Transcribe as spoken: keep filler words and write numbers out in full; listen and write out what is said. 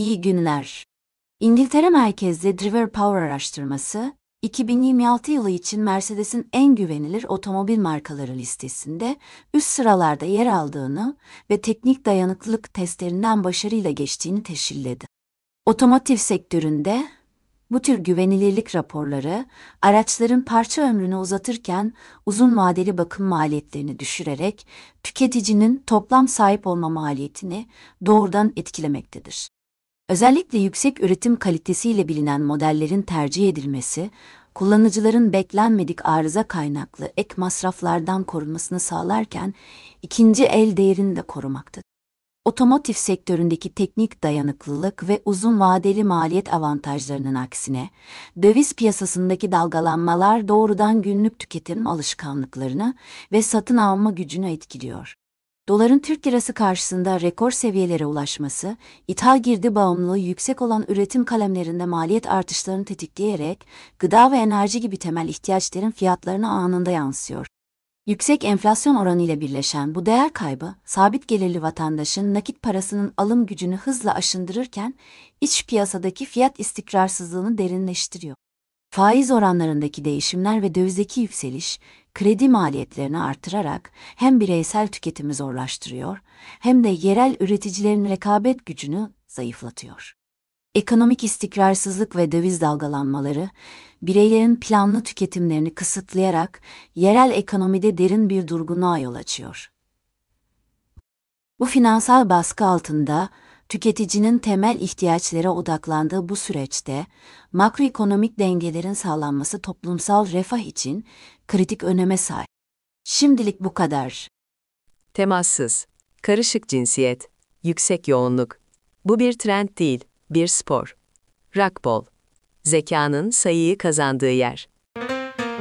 İyi günler. İngiltere merkezli Driver Power araştırması, iki bin yirmi altı yılı için Mercedes'in en güvenilir otomobil markaları listesinde üst sıralarda yer aldığını ve teknik dayanıklılık testlerinden başarıyla geçtiğini teşhirledi. Otomotiv sektöründe bu tür güvenilirlik raporları, araçların parça ömrünü uzatırken uzun vadeli bakım maliyetlerini düşürerek tüketicinin toplam sahip olma maliyetini doğrudan etkilemektedir. Özellikle yüksek üretim kalitesiyle bilinen modellerin tercih edilmesi, kullanıcıların beklenmedik arıza kaynaklı ek masraflardan korunmasını sağlarken ikinci el değerini de korumaktadır. Otomotiv sektöründeki teknik dayanıklılık ve uzun vadeli maliyet avantajlarının aksine, döviz piyasasındaki dalgalanmalar doğrudan günlük tüketim alışkanlıklarını ve satın alma gücünü etkiliyor. Doların Türk lirası karşısında rekor seviyelere ulaşması, ithal girdi bağımlılığı yüksek olan üretim kalemlerinde maliyet artışlarını tetikleyerek, gıda ve enerji gibi temel ihtiyaçların fiyatlarına anında yansıyor. Yüksek enflasyon oranı ile birleşen bu değer kaybı, sabit gelirli vatandaşın nakit parasının alım gücünü hızla aşındırırken, iç piyasadaki fiyat istikrarsızlığını derinleştiriyor. Faiz oranlarındaki değişimler ve dövizdeki yükseliş, kredi maliyetlerini artırarak hem bireysel tüketimi zorlaştırıyor, hem de yerel üreticilerin rekabet gücünü zayıflatıyor. Ekonomik istikrarsızlık ve döviz dalgalanmaları, bireylerin planlı tüketimlerini kısıtlayarak yerel ekonomide derin bir durgunluğa yol açıyor. Bu finansal baskı altında, tüketicinin temel ihtiyaçlara odaklandığı bu süreçte, makroekonomik dengelerin sağlanması toplumsal refah için kritik öneme sahip. Şimdilik bu kadar. Temassız, karışık cinsiyet, yüksek yoğunluk. Bu bir trend değil, bir spor. Rugby. Zekanın sayıyı kazandığı yer.